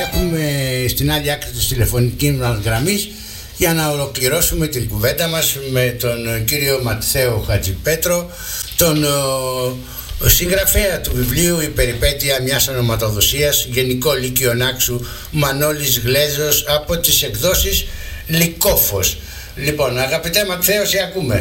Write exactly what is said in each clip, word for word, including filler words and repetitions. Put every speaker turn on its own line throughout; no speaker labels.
έχουμε στην άλλη άκρη της τηλεφωνικής μας γραμμής για να ολοκληρώσουμε την κουβέντα μας με τον κύριο Ματθαίο Χατζηπέτρο, τον ο, συγγραφέα του βιβλίου «Η περιπέτεια μιας ονοματοδοσίας», Γενικό Λύκειο Νάξου, Μανώλης Γλέζος, από τις εκδόσεις Λυκόφος. Λοιπόν, αγαπητέ Ματθαίο, σε ακούμε.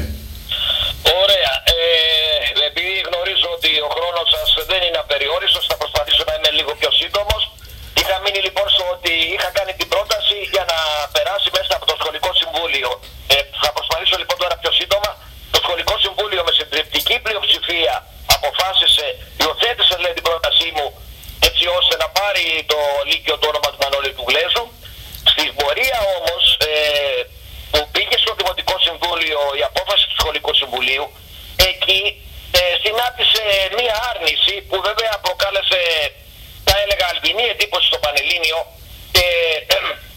Ωραία. Ε, επειδή γνωρίζω ότι ο χρόνος σας δεν είναι απεριόριστος, θα προσπαθήσω να είμαι λίγο πιο σύντομος. Είχα μείνει λοιπόν στο ότι είχα κάνει την πρόταση για να περάσει μέσα από το Σχολικό Συμβούλιο. Ε, θα προσπαθήσω λοιπόν τώρα πιο σύντομα. Το Σχολικό Συμβούλιο με συντριπτική πλειοψηφία αποφάσισε, υιοθέτησε λέει την πρότασή μου, έτσι ώστε να πάρει το Λύκειο το όνομα του Μανώλη του Γλέζου. Στην πορεία όμως, ε, που πήγε στο Δημοτικό Συμβούλιο η απόφαση του Σχολικού Συμβουλίου, εκεί ε, συνάντησε μία άρνηση που βέβαια προκάλεσε, θα έλεγα, αλβινή εντύπωση στο Πανελλήνιο. Και ε,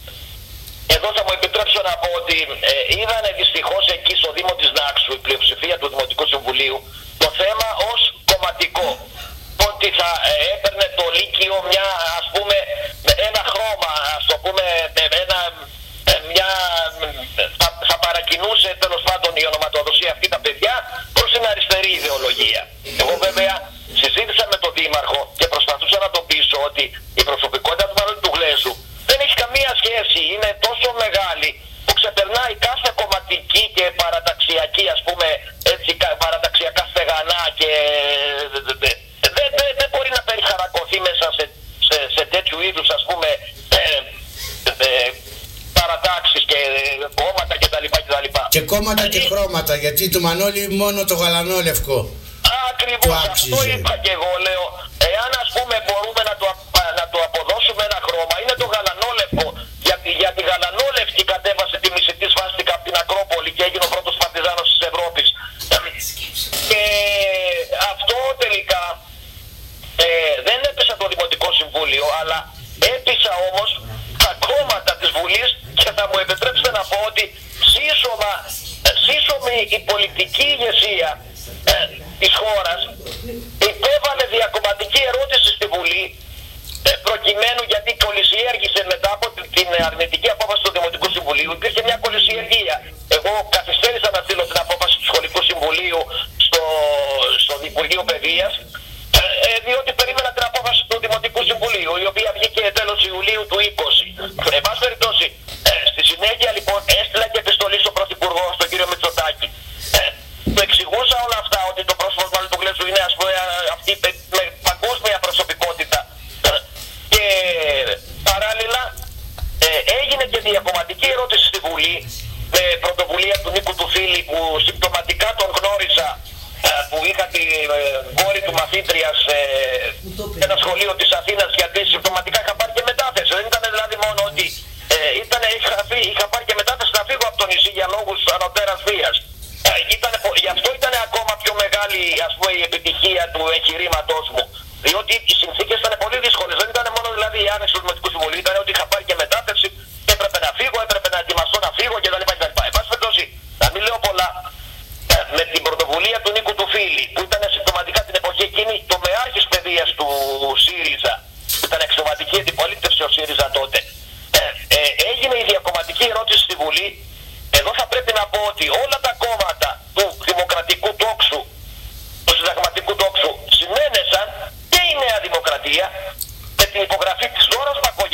εδώ θα μου επιτρέψω να πω ότι ε, είδανε δυστυχώς εκεί στο Δήμο της Νάξου η πλειοψηφία του Δημοτικού Συμβουλίου το θέμα ως κομματικό. Ότι θα ε, έπαιρνε το Λύκειο μια, ας πούμε, ένα χρώμα, ας το πούμε, ένα, μια, θα, θα παρακινούσε τέλος πάντων η ονοματοδοσία αυτή τα παιδιά προς την αριστερή ιδεολογία. Εγώ βέβαια συζήτησα με τον Δήμαρχο και προσπαθούσα να τον πείσω ότι η προσωπικότητα του Μανώλη του Γλέζου δεν έχει καμία σχέση, είναι τόσο μεγάλη που ξεπερνάει κάθε κομματική και παραταξιακή, ας πούμε, έτσι, παραταξιακά στεγανά και δεν δε, δε, δε μπορεί να περιχαρακωθεί μέσα σε, σε, σε τέτοιου είδους, ας πούμε, ε, ε, παρατάξεις και κόμματα κτλ.
Και κόμματα και χρώματα, γιατί του Μανώλη μόνο το γαλανόλευκο.
Ακριβώς, αυτό είπα και εγώ, λέω, εάν ας πούμε μπορούμε να το, να το αποδώσουμε ένα χρώμα, είναι το γαλανόλευκο, γιατί για τη γαλανόλευκη κατέβασε τη μισητή σβάστηκα από την Ακρόπολη και έγινε ο πρώτος παρτιζάνος της Ευρώπης. Και αυτό τελικά ε, δεν έπεσα το Δημοτικό Συμβούλιο, αλλά έπεισα όμως τα κόμματα της Βουλής και θα μου επιτρέψετε να πω ότι σύσσωμα, σύσσωμη η πολιτική ηγεσία ε, της χώρας υπέβαλε διακομματική ερώτηση στη Βουλή ε, προκειμένου, γιατί κολυσιέργησε μετά από την αρνητική απόφαση του Δημοτικού Συμβουλίου, υπήρχε μια κολυσιεργία. Εγώ καθυστέρησα να στείλω την απόφαση του Σχολικού Συμβουλίου στο, στο Υπουργείο Παιδείας, ε, διότι περίμενα την απόφαση του Δημοτικού Συμβουλίου, η οποία βγήκε τέλος Ιουλίου του είκοσι. Εν πάση περιπτώσει, ε, στη συνέχεια λοιπόν έστειλα και επιστολή στον Πρωθυπουργό, στον κύριο Μητσοτάκη. Ε, του εξηγούσα όλα αυτά, ότι το πρόσωπο του Μανώλη του Γλέζου είναι, ας πούμε, αυτή με παγκόσμια προσωπικότητα. Ε, και παράλληλα ε, έγινε και διακομματική ερώτηση στη Βουλή με πρωτοβουλία του Νίκου του Φίλη, που συμπτωματικά τον γνώρισα, που είχα τη κόρη του μαθήτριας σε ένα σχολείο της Αθήνας, γιατί συμπτωματικά είχα πάρει και μετάθεση. Δεν ήταν δηλαδή μόνο ότι ε, ήταν, είχα, είχα πάρει και μετάθεση να φύγω από το νησί για λόγους ανωτέρας βίας. Ε, ήτανε, γι' αυτό ήταν ακόμα πιο μεγάλη, ας πούμε, η επιτυχία του εγχειρήματός μου. Διότι οι συνθήκες ήταν πολύ δύσκολες. Δεν ήταν μόνο δηλαδή η άνοιξη του Δημοτικού Συμβουλίου, ήταν ότι είχα πάρει και μετάθεση, έπρεπε να φύγω, έπρεπε να ετοιμαστώ να φύγω κτλ. Εν πάση περιπτώσει, να μην λέω πολλά, με την πρωτοβουλία του Νίκου του Φίλη, που ήταν συμπτωματικά την εποχή εκείνη το μεάρχης παιδείας του ΣΥΡΙΖΑ, που ήταν εξωματική αντιπολίτευση ο ΣΥΡΙΖΑ τότε, ε, ε, έγινε η διακομματική ερώτηση στη Βουλή. Εδώ θα πρέπει να πω ότι όλα τα κόμματα του δημοκρατικού τόξου, του συνταγματικού τόξου, συνένεσαν, και η Νέα Δημοκρατία, με την υπογραφή της Δώρας Μακολάκη,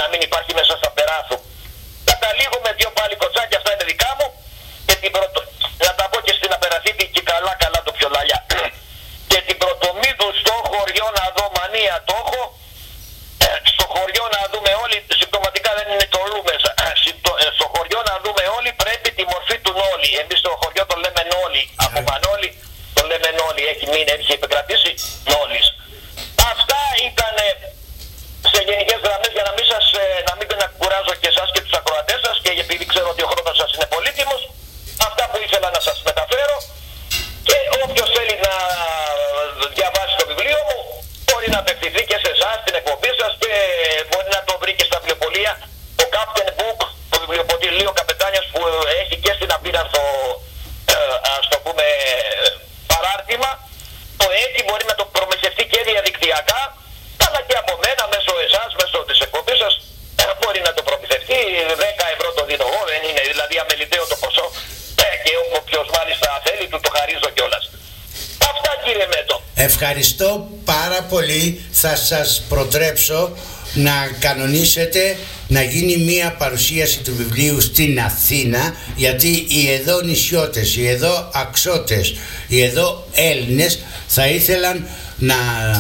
να μην υπάρχει μέσα στα περάθου. Καταλήγω με δύο πάλι κοτσάκια, αυτά είναι δικά μου. Και την πρωτο... να τα πω και στην Απεραθήτη και καλά καλά το πιο λαλιά. Και την Πρωτομίδου στο χωριό να δω, μανία το έχω. Ε, στο χωριό να δούμε όλοι, συμπτωματικά δεν είναι το ρου μέσα. Ε, στο χωριό να δούμε όλοι πρέπει τη μορφή του νόλι. Εμείς στο χωριό το λέμε νόλι. Από Μανόλι το λέμε νόλι. Έχει μείνει, έχει επικρατήσει νόλις. Αυτά ήταν σε γενικές γραμμές για να μην σας, να μην να κουράζω και εσάς και τους ακροατές σας και επειδή ξέρω ότι ο χρόνος σας είναι πολύτιμος. Αυτά που ήθελα να σας μεταφέρω. Και όποιος θέλει να διαβάσει το βιβλίο μου μπορεί να απευθυνθεί και σε εσάς, την εκπομπή σας και μπορεί να το βρει και στα βιβλιοπωλεία. Το Captain Book, το βιβλιοπωλείο Καπετάνιας που έχει και στην απείρανθο, ε, ας το πούμε, παράρτημα. Το έτσι μπορεί να το προμηθευτεί και διαδικτυακά, αλλά και από μένα μέσω εσάς, μέσω της εκπομπής σας, ε, μπορεί να το προμηθευτεί. δέκα ευρώ το δίνω εγώ, δεν είναι δηλαδή αμεληταίο το ποσό. Ε, και όποιος μάλιστα θέλει του το χαρίζω κιόλας. Αυτά κύριε Μέτο.
Ευχαριστώ πάρα πολύ. Θα σας προτρέψω να κανονίσετε να γίνει μία παρουσίαση του βιβλίου στην Αθήνα, γιατί οι εδώ νησιώτες, οι εδώ αξώτες, οι εδώ Έλληνες θα ήθελαν να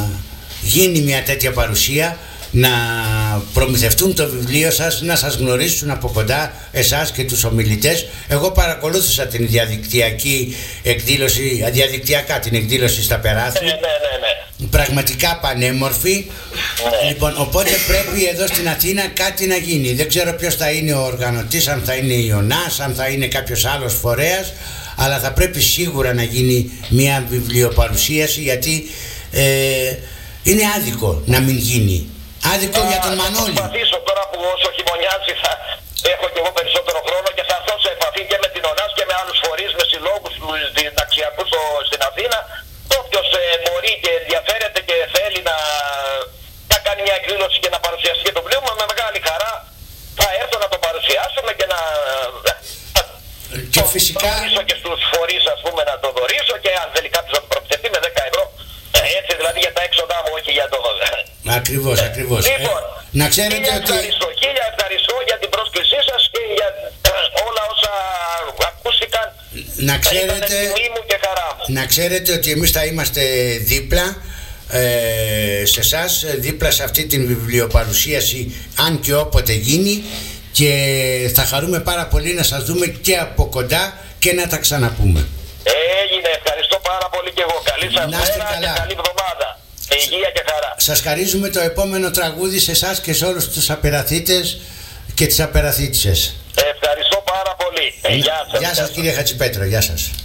γίνει μια τέτοια παρουσία, να προμηθευτούν το βιβλίο σας, να σας γνωρίσουν από κοντά εσάς και τους ομιλητές. Εγώ παρακολούθησα την διαδικτυακή εκδήλωση, διαδικτυακά την εκδήλωση στα Περάθη.
Ναι, ναι, ναι, ναι.
Πραγματικά πανέμορφη.
Ναι.
Λοιπόν, οπότε πρέπει εδώ στην Αθήνα κάτι να γίνει. Δεν ξέρω ποιος θα είναι ο οργανωτής, αν θα είναι η ΟΝΑΣ, αν θα είναι κάποιος άλλος φορέας, αλλά θα πρέπει σίγουρα να γίνει μια βιβλιοπαρουσίαση, γιατί ε, είναι άδικο να μην γίνει. Άδικο για τον Μανώλη.
Θα προσπαθήσω τώρα που όσο χειμωνιάζει θα έχω και εγώ περισσότερο χρόνο και θα έρθω σε επαφή και με την ΟΝΑΣ και με άλλους φορείς, με συλλόγους συνταξιακούς στην Αθήνα. Όποιος ε, μπορεί και ενδιαφέρεται και θέλει να, να κάνει μια εκδήλωση και να παρουσιαστεί και το βιβλίο μου, με μεγάλη χαρά θα έρθω να το παρουσιάσουμε και να
και
το
φυσικά
δωρήσω και στους φορείς, ας πούμε, να το δωρήσω και αν θέλει κάποιος να το προμηθευτεί με δέκα ευρώ. Έτσι δηλαδή για τα έξοδά μου, όχι για το...
Ακριβώς, ακριβώς.
Λοιπόν,
ε, να ξέρετε ότι...
Ευχαριστώ, χίλια ευχαριστώ για την πρόσκλησή σας και για όλα όσα ακούστηκαν.
Να ξέρετε,
μου και χαρά μου.
να ξέρετε ότι εμείς θα είμαστε δίπλα ε, σε εσάς, δίπλα σε αυτή την βιβλιοπαρουσίαση, αν και όποτε γίνει, και θα χαρούμε πάρα πολύ να σας δούμε και από κοντά και να τα ξαναπούμε.
Έγινε, ευχαριστώ πάρα πολύ και εγώ. Καλή σας μέρα και καλή εβδομάδα. Υγεία και χαρά.
Σας χαρίζουμε το επόμενο τραγούδι σε εσάς και σε όλους τους Απεραθήτες και τις Απεραθήτησες.
Ευχαριστώ πάρα πολύ. Ε, γεια σας.
Γεια σας κύριε Χατζηπέτρο, γεια σας.